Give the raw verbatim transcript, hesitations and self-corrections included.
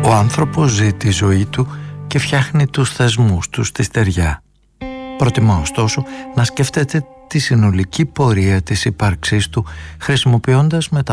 Ο άνθρωπος ζει τη ζωή του και φτιάχνει τους θεσμούς του στη στεριά. Προτιμά ωστόσο να σκέφτεται τη συνολική πορεία της ύπαρξής του, χρησιμοποιώντας μεταφορές